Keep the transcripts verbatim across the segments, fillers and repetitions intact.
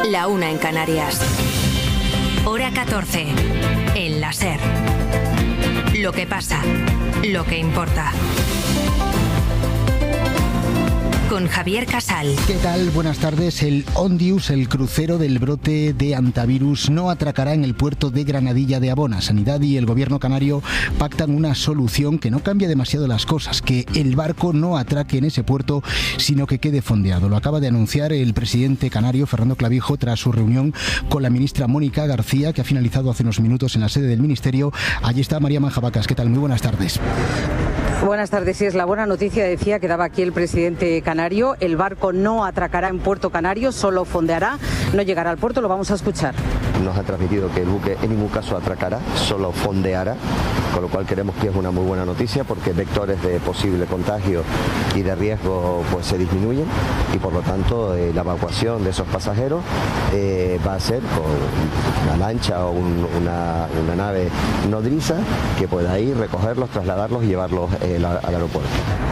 La una en Canarias. Hora catorce. En la SER. Lo que pasa, lo que importa. Con Javier Casal. ¿Qué tal? Buenas tardes. El Ondius, el crucero del brote de hantavirus, no atracará en el puerto de Granadilla de Abona. Sanidad y el gobierno canario pactan una solución que no cambia demasiado las cosas, que el barco no atraque en ese puerto, sino que quede fondeado. Lo acaba de anunciar el presidente canario, Fernando Clavijo, tras su reunión con la ministra Mónica García, que ha finalizado hace unos minutos en la sede del ministerio. Allí está María Manjabacas. ¿Qué tal? Muy buenas tardes. Buenas tardes. Sí, es la buena noticia, decía, que daba aquí el presidente canario. El barco no atracará en Puerto Canario, solo fondeará, no llegará al puerto. Lo vamos a escuchar. Nos ha transmitido que el buque en ningún caso atracará, solo fondeará, con lo cual creemos que es una muy buena noticia porque vectores de posible contagio y de riesgo pues se disminuyen y por lo tanto eh, la evacuación de esos pasajeros eh, va a ser con una lancha o un, una, una nave nodriza que pueda ir, recogerlos, trasladarlos y llevarlos eh, al, al aeropuerto.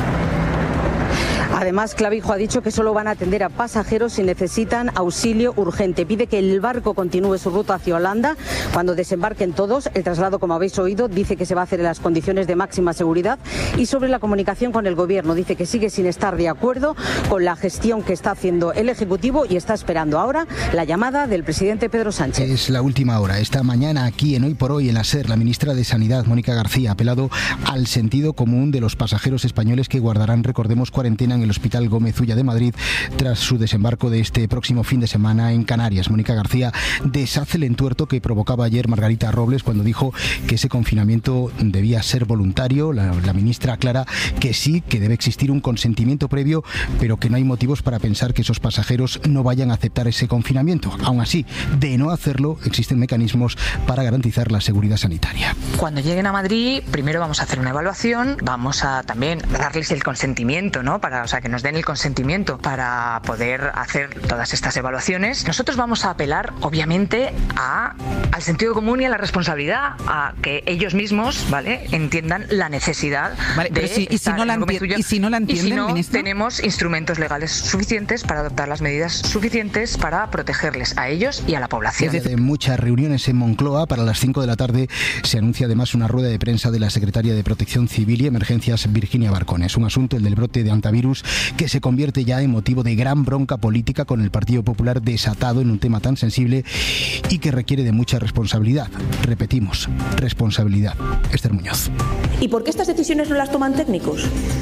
Además, Clavijo ha dicho que solo van a atender a pasajeros si necesitan auxilio urgente. Pide que el barco continúe su ruta hacia Holanda. Cuando desembarquen todos, el traslado, como habéis oído, dice que se va a hacer en las condiciones de máxima seguridad. Y sobre la comunicación con el gobierno, dice que sigue sin estar de acuerdo con la gestión que está haciendo el Ejecutivo y está esperando ahora la llamada del presidente Pedro Sánchez. Es la última hora. Esta mañana aquí en Hoy por Hoy en la SER, la ministra de Sanidad, Mónica García, ha apelado al sentido común de los pasajeros españoles que guardarán, recordemos, cuarentena en el Hospital Gómez Ulla de Madrid tras su desembarco de este próximo fin de semana en Canarias. Mónica García deshace el entuerto que provocaba ayer Margarita Robles cuando dijo que ese confinamiento debía ser voluntario. La, la ministra aclara que sí, que debe existir un consentimiento previo, pero que no hay motivos para pensar que esos pasajeros no vayan a aceptar ese confinamiento. Aún así, de no hacerlo, existen mecanismos para garantizar la seguridad sanitaria. Cuando lleguen a Madrid, primero vamos a hacer una evaluación, vamos a también darles el consentimiento, ¿no? Para, o sea, que nos den el consentimiento para poder hacer todas estas evaluaciones. Nosotros vamos a apelar, obviamente, a, al sentido común y a la responsabilidad, a que ellos mismos, ¿vale?, entiendan la necesidad vale, de pero si, y, si no la enti- y si no la entienden, y si no, ministro, tenemos instrumentos legales suficientes para adoptar las medidas suficientes para protegerles a ellos y a la población. Desde muchas reuniones en Moncloa, para las cinco de la tarde se anuncia además una rueda de prensa de la secretaria de Protección Civil y Emergencias, Virginia Barcones. Un asunto, el del brote de hantavirus, que se convierte ya en motivo de gran bronca política, con el Partido Popular desatado en un tema tan sensible y que requiere de mucha responsabilidad. Repetimos, responsabilidad. Esther Muñoz. ¿Y por qué estas decisiones no las toman técnicos?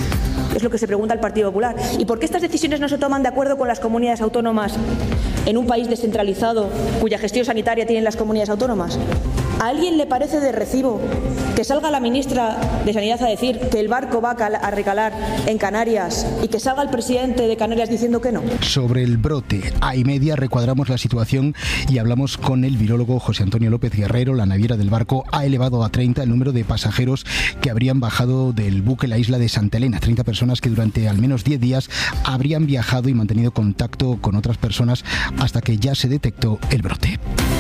Es lo que se pregunta el Partido Popular. ¿Y por qué estas decisiones no se toman de acuerdo con las comunidades autónomas en un país descentralizado cuya gestión sanitaria tienen las comunidades autónomas? ¿A alguien le parece de recibo que salga la ministra de Sanidad a decir que el barco va a recalar en Canarias y que salga el presidente de Canarias diciendo que no? Sobre el brote, a y media recuadramos la situación y hablamos con el virólogo José Antonio López Guerrero. La naviera del barco ha elevado a treinta el número de pasajeros que habrían bajado del buque en la isla de Santa Elena. treinta personas que durante al menos diez días habrían viajado y mantenido contacto con otras personas hasta que ya se detectó el brote.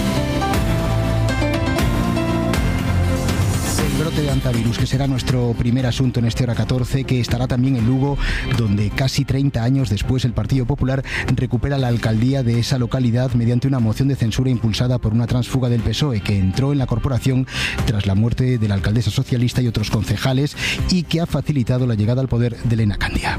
Brote de hantavirus, que será nuestro primer asunto en este Hora catorce, que estará también en Lugo, donde casi treinta años después el Partido Popular recupera la alcaldía de esa localidad mediante una moción de censura impulsada por una tránsfuga del P S O E que entró en la corporación tras la muerte de la alcaldesa socialista y otros concejales y que ha facilitado la llegada al poder de Elena Candia.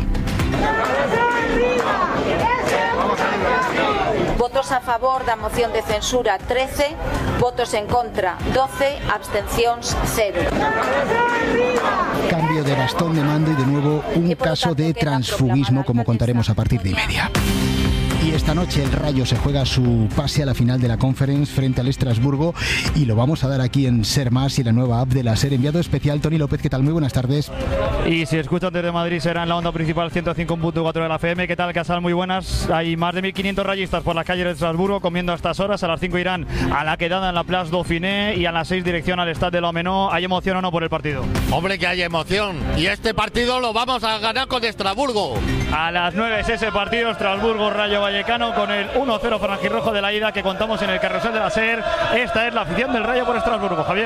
Votos a favor da moción de censura trece, votos en contra doce, abstencións cero. Cambio de bastón de mando y de nuevo un caso de transfugismo, como contaremos a partir de y media. Y esta noche el Rayo se juega su pase a la final de la Conference frente al Estrasburgo y lo vamos a dar aquí en Ser Más y la nueva app de la SER. Enviado especial Tony López, ¿qué tal? Muy buenas tardes. Y si escuchan desde Madrid será en la onda principal ciento cinco punto cuatro de la F M. ¿Qué tal, Casal? Muy buenas. Hay más de mil quinientos rayistas por las calles de Estrasburgo comiendo a estas horas. A las cinco irán a la quedada en la Place Dauphiné y a las seis dirección al Stade de l'Homenot. ¿Hay emoción o no por el partido? Hombre, que hay emoción. Y este partido lo vamos a ganar con Estrasburgo. A las nueve es ese partido, Estrasburgo Rayo Vallecano, con el uno cero franjirrojo de la ida que contamos en el carrusel de la SER. Esta es la afición del Rayo por Estrasburgo, Javier.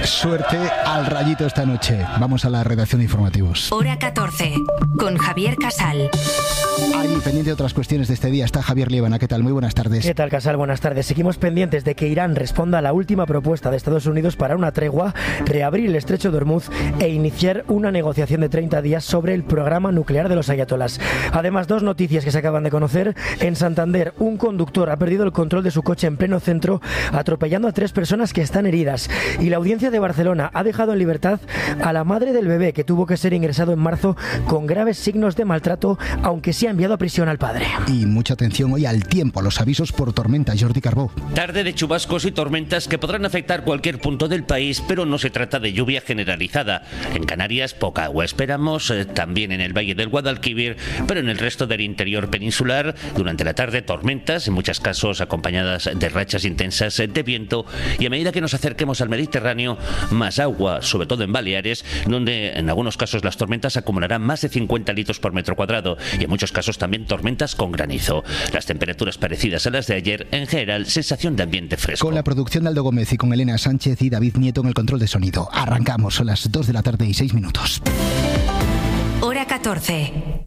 Suerte al Rayito esta noche. Vamos a la redacción de informativos. Hora catorce, con Javier Casal. Allí, pendiente de otras cuestiones de este día, está Javier Liebana. ¿Qué tal? Muy buenas tardes. ¿Qué tal, Casal? Buenas tardes. Seguimos pendientes de que Irán responda a la última propuesta de Estados Unidos para una tregua, reabrir el estrecho de Hormuz e iniciar una negociación de treinta días sobre el programa nuclear de los ayatolás. Además, dos noticias que se acaban de conocer. En Santander, un conductor ha perdido el control de su coche en pleno centro, atropellando a tres personas que están heridas. Y la audiencia de Barcelona ha dejado en libertad a la madre del bebé, que tuvo que ser ingresado en marzo con graves signos de maltrato, aunque sí ha enviado a prisión al padre. Y mucha atención hoy al tiempo, los avisos por tormenta. Jordi Carbó. Tarde de chubascos y tormentas que podrán afectar cualquier punto del país, pero no se trata de lluvia generalizada. En Canarias poca agua esperamos, eh, también en el Valle del Guadalquivir, pero en el resto del interior peninsular durante la tarde tormentas, en muchos casos acompañadas de rachas intensas de viento, y a medida que nos acerquemos al Mediterráneo, más agua, sobre todo en Baleares, donde en algunos casos las tormentas acumularán más de cincuenta litros por metro cuadrado, y en muchos casos también tormentas con granizo. Las temperaturas parecidas a las de ayer, en general, sensación de ambiente fresco. Con la producción de Aldo Gómez y con Elena Sánchez y David Nieto en el control de sonido. Arrancamos, son las dos de la tarde y seis minutos. Hora catorce.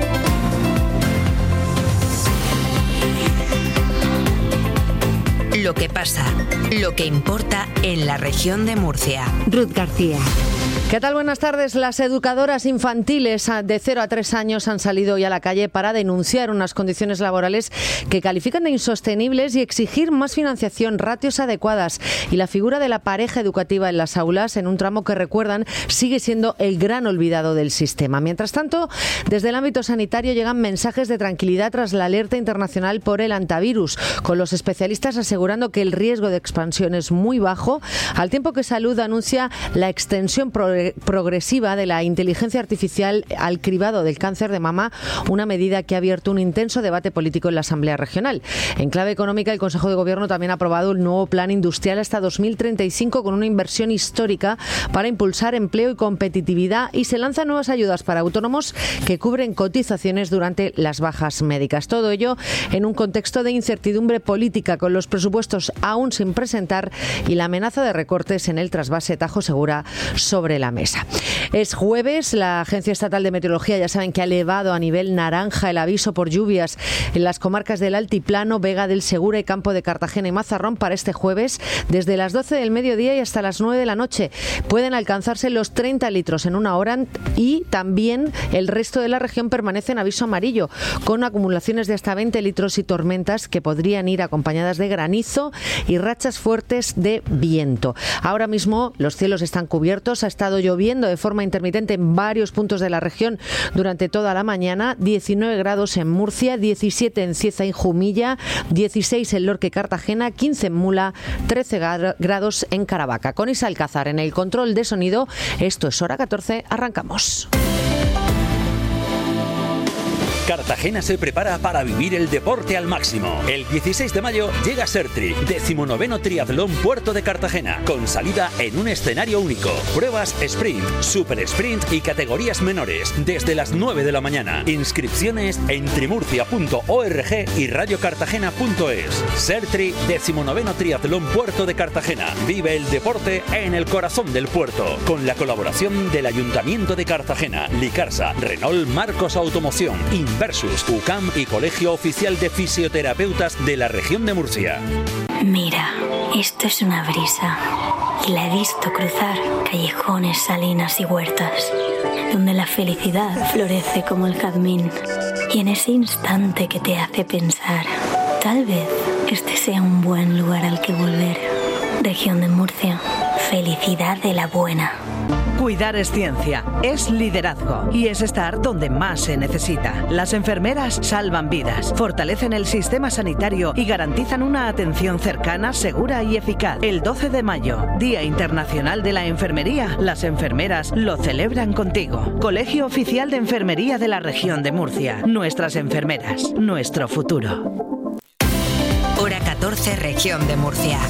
Lo que pasa, lo que importa en la región de Murcia. Ruth García. ¿Qué tal? Buenas tardes. Las educadoras infantiles de cero a tres años han salido hoy a la calle para denunciar unas condiciones laborales que califican de insostenibles y exigir más financiación, ratios adecuadas y la figura de la pareja educativa en las aulas, en un tramo que, recuerdan, sigue siendo el gran olvidado del sistema. Mientras tanto, desde el ámbito sanitario llegan mensajes de tranquilidad tras la alerta internacional por el hantavirus, con los especialistas asegurando que el riesgo de expansión es muy bajo, al tiempo que Salud anuncia la extensión progresiva progresiva de la inteligencia artificial al cribado del cáncer de mama, una medida que ha abierto un intenso debate político en la Asamblea Regional. En clave económica, el Consejo de Gobierno también ha aprobado el nuevo plan industrial hasta dos mil treinta y cinco con una inversión histórica para impulsar empleo y competitividad, y se lanzan nuevas ayudas para autónomos que cubren cotizaciones durante las bajas médicas. Todo ello en un contexto de incertidumbre política, con los presupuestos aún sin presentar y la amenaza de recortes en el trasvase Tajo Segura sobre la mesa. Es jueves, la Agencia Estatal de Meteorología, ya saben que ha elevado a nivel naranja el aviso por lluvias en las comarcas del Altiplano, Vega del Segura y Campo de Cartagena y Mazarrón para este jueves, desde las doce del mediodía y hasta las nueve de la noche. Pueden alcanzarse los treinta litros en una hora, y también el resto de la región permanece en aviso amarillo, con acumulaciones de hasta veinte litros y tormentas que podrían ir acompañadas de granizo y rachas fuertes de viento. Ahora mismo los cielos están cubiertos, ha estado lloviendo de forma intermitente en varios puntos de la región durante toda la mañana. diecinueve grados en Murcia, diecisiete en Cieza y Jumilla, dieciséis en Lorca y Cartagena, quince en Mula, trece grados en Caravaca. Con Isa Alcázar en el control de sonido, esto es Hora catorce, arrancamos. Cartagena se prepara para vivir el deporte al máximo. El dieciséis de mayo llega Sertri, decimonoveno Triatlón Puerto de Cartagena, con salida en un escenario único. Pruebas sprint, super sprint y categorías menores, desde las nueve de la mañana. Inscripciones en trimurcia punto org y radiocartagena punto es. Sertri, decimonoveno Triatlón Puerto de Cartagena. Vive el deporte en el corazón del puerto, con la colaboración del Ayuntamiento de Cartagena, Licarsa, Renault Marcos Automoción, Versus, U C A M y Colegio Oficial de Fisioterapeutas de la región de Murcia. Mira, esto es una brisa, y la he visto cruzar callejones, salinas y huertas, donde la felicidad florece como el jazmín, y en ese instante que te hace pensar, tal vez este sea un buen lugar al que volver. Región de Murcia, felicidad de la buena. Cuidar es ciencia, es liderazgo y es estar donde más se necesita. Las enfermeras salvan vidas, fortalecen el sistema sanitario y garantizan una atención cercana, segura y eficaz. El doce de mayo, Día Internacional de la Enfermería, las enfermeras lo celebran contigo. Colegio Oficial de Enfermería de la Región de Murcia. Nuestras enfermeras, nuestro futuro. Hora catorce, Región de Murcia.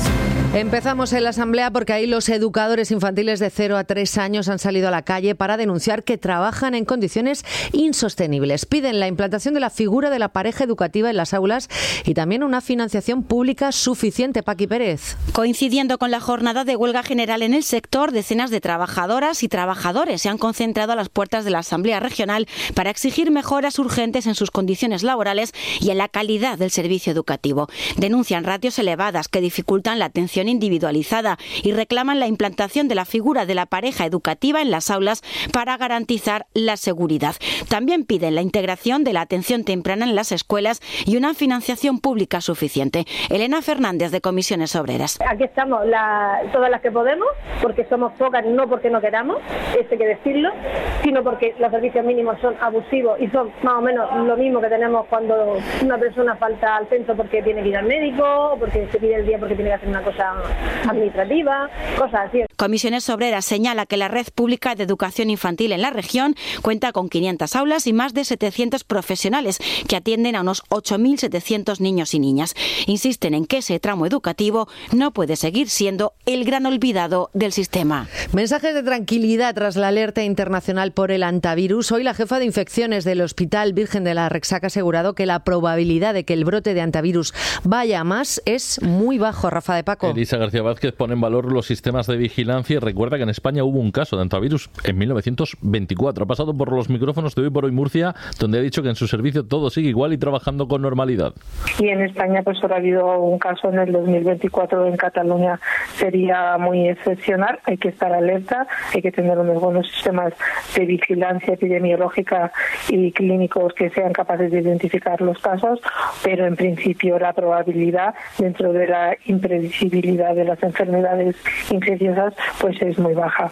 Empezamos en la Asamblea porque ahí los educadores infantiles de cero a tres años han salido a la calle para denunciar que trabajan en condiciones insostenibles. Piden la implantación de la figura de la pareja educativa en las aulas y también una financiación pública suficiente. Paqui Pérez. Coincidiendo con la jornada de huelga general en el sector, decenas de trabajadoras y trabajadores se han concentrado a las puertas de la Asamblea Regional para exigir mejoras urgentes en sus condiciones laborales y en la calidad del servicio educativo. Denuncian ratios elevadas que dificultan la atención individualizada y reclaman la implantación de la figura de la pareja educativa en las aulas para garantizar la seguridad. También piden la integración de la atención temprana en las escuelas y una financiación pública suficiente. Elena Fernández, de Comisiones Obreras. Aquí estamos la, todas las que podemos, porque somos pocas, no porque no queramos, esto hay que decirlo, sino porque los servicios mínimos son abusivos y son más o menos lo mismo que tenemos cuando una persona falta al centro porque tiene que ir al médico o porque se pide el día porque tiene que hacer una cosa administrativa, cosas así. Comisiones Obreras señala que la red pública de educación infantil en la región cuenta con quinientas aulas y más de setecientos profesionales que atienden a unos ocho mil setecientos niños y niñas. Insisten en que ese tramo educativo no puede seguir siendo el gran olvidado del sistema. Mensajes de tranquilidad tras la alerta internacional por el hantavirus. Hoy la jefa de infecciones del Hospital Virgen de la Rexaca ha asegurado que la probabilidad de que el brote de hantavirus vaya a más es muy bajo. Rafa de Paco. Elisa García Vázquez pone en valor los sistemas de vigilancia y recuerda que en España hubo un caso de hantavirus en mil novecientos veinticuatro. Ha pasado por los micrófonos de Hoy por Hoy Murcia, donde ha dicho que en su servicio todo sigue igual y trabajando con normalidad. Y en España pues solo ha habido un caso en el dos mil veinticuatro en Cataluña. Sería muy excepcional, hay que estar alerta, hay que tener unos buenos sistemas de vigilancia epidemiológica y clínicos que sean capaces de identificar los casos, pero en principio la probabilidad dentro de la imprevisibilidad de las enfermedades infecciosas pues es muy baja.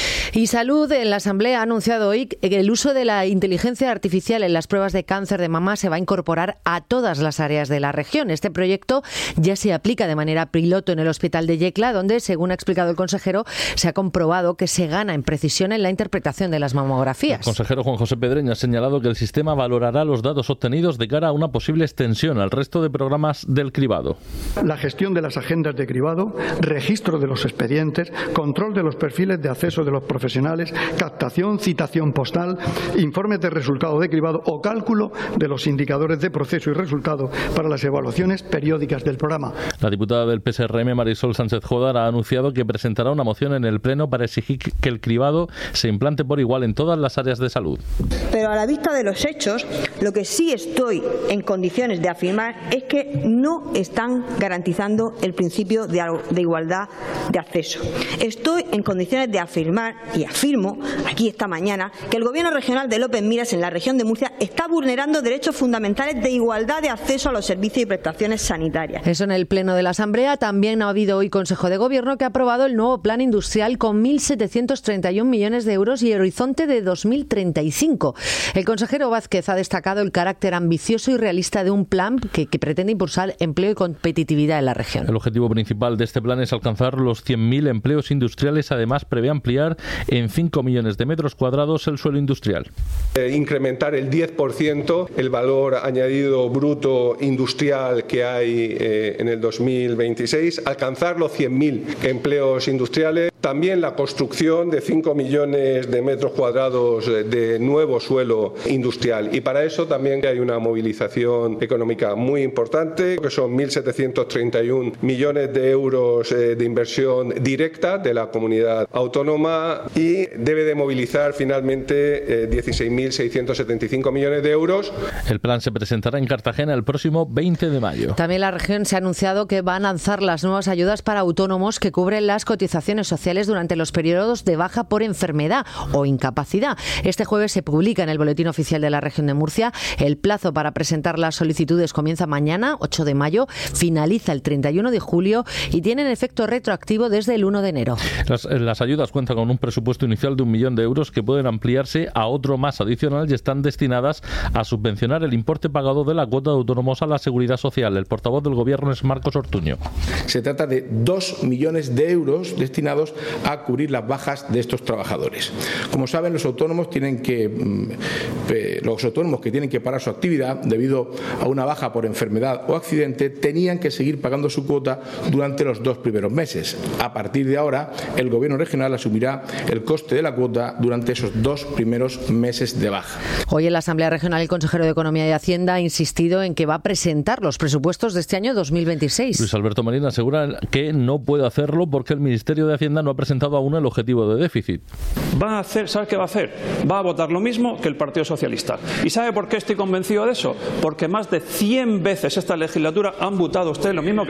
Y Salud en la Asamblea ha anunciado hoy que el uso de la inteligencia artificial en las pruebas de cáncer de mama se va a incorporar a todas las áreas de la región. Este proyecto ya se aplica de manera piloto en el Hospital de Yecla, donde, según ha explicado el consejero, se ha comprobado que se gana en precisión en la interpretación de las mamografías. El consejero Juan José Pedreña ha señalado que el sistema valorará los datos obtenidos de cara a una posible extensión al resto de programas del cribado. La gestión de las agendas de cribado, registro de los expedientes, control de los perfiles de acceso de los profesionales, captación, citación postal, informes de resultado de cribado o cálculo de los indicadores de proceso y resultado para las evaluaciones periódicas del programa. La diputada del P S R M, Marisol Sánchez Jodar, ha anunciado que presentará una moción en el Pleno para exigir que el cribado se implante por igual en todas las áreas de salud. Pero a la vista de los hechos, lo que sí estoy en condiciones de afirmar es que no están garantizando el principio de, de igualdad de acceso. Estoy en condiciones de afirmar y afirmo aquí esta mañana que el Gobierno regional de López Miras en la región de Murcia está vulnerando derechos fundamentales de igualdad de acceso a los servicios y prestaciones sanitarias. Eso en el Pleno de la Asamblea. También ha habido hoy Consejo de Gobierno que ha aprobado el nuevo Plan Industrial con mil setecientos treinta y uno millones de euros y horizonte de dos mil treinta y cinco. El consejero Vázquez ha destacado el carácter ambicioso y realista de un plan que, que pretende impulsar empleo y competitividad en la región. El objetivo principal de este plan es alcanzar los cien mil empleos industriales. Además, prevé ampliar en cinco millones de metros cuadrados el suelo industrial. Eh, incrementar el diez por ciento el valor añadido bruto industrial que hay eh, en el dos mil veintiséis, alcanzar los cien mil empleos industriales, también la construcción de cinco millones de metros cuadrados de nuevo suelo industrial. Y para eso también hay una movilización económica muy importante, que son mil setecientos treinta y uno millones de euros eh, de inversión directa de la comunidad autónoma y debe de movilizar finalmente eh, dieciséis mil seiscientos setenta y cinco millones de euros. El plan se presentará en Cartagena el próximo veinte de mayo. También la región se ha anunciado que va a lanzar las nuevas ayudas para autónomos que cubren las cotizaciones sociales durante los periodos de baja por enfermedad o incapacidad. Este jueves se publica en el Boletín Oficial de la Región de Murcia. El plazo para presentar las solicitudes comienza mañana, ocho de mayo, finaliza el treinta y uno de julio y tienen efecto retroactivo desde el uno de enero. Las, las ayudas cuentan con un presupuesto presupuesto inicial de un millón de euros que pueden ampliarse a otro más adicional y están destinadas a subvencionar el importe pagado de la cuota de autónomos a la Seguridad Social. El portavoz del Gobierno es Marcos Ortuño. Se trata de dos millones de euros destinados a cubrir las bajas de estos trabajadores. Como saben, los autónomos tienen que los autónomos que tienen que parar su actividad debido a una baja por enfermedad o accidente tenían que seguir pagando su cuota durante los dos primeros meses. A partir de ahora, el Gobierno regional asumirá el coste de la cuota durante esos dos primeros meses de baja. Hoy en la Asamblea Regional el consejero de Economía y Hacienda ha insistido en que va a presentar los presupuestos de este año dos mil veintiséis. Luis Alberto Marín asegura que no puede hacerlo porque el Ministerio de Hacienda no ha presentado aún el objetivo de déficit. Va a hacer, ¿sabe qué va a hacer? Va a votar lo mismo que el Partido Socialista. ¿Y sabe por qué estoy convencido de eso? Porque más de cien veces esta legislatura han votado usted lo mismo que